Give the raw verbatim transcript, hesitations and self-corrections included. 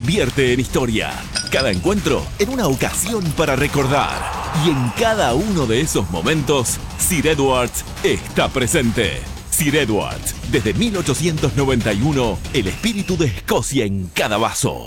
convierte en historia. Cada encuentro en una ocasión para recordar. Y en cada uno de esos momentos, Sir Edwards está presente. Sir Edwards, desde mil ochocientos noventa y uno, el espíritu de Escocia en cada vaso.